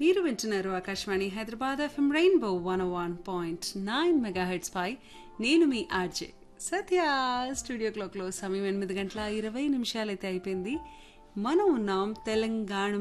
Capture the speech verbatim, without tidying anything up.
మీరు వింటున్నారు Akashvani Hyderabad FM rainbow one one point nine megahertz పై నేను మీ ఆర్జే సత్య. స్టూడియో క్లాక్లో సమయం ఎనిమిది గంటల ఇరవై నిమిషాలైతే అయిపోయింది. మనం ఉన్నాం తెలంగాణ